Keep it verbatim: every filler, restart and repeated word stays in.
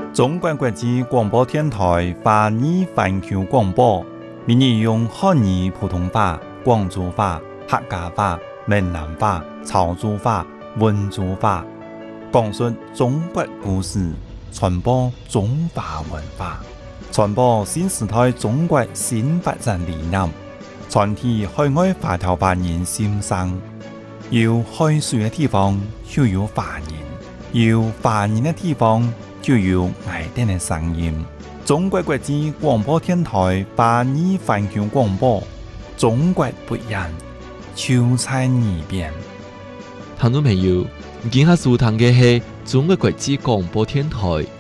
中国国际广播电台华语环球广播，每日用汉语普通话、广州话、客家话、闽南话、潮州话、温州话，讲述中国故事，传播中华文化，传播新时代中国新发展理念，传递海外华侨华人心声。有海水的地方就有华人，有华人的地方就有爱丁的声音。中国国际广播电台华语环球广播，中国不一样，就在耳边。 聽眾朋友，今下收聽嘅係中國國際廣播電台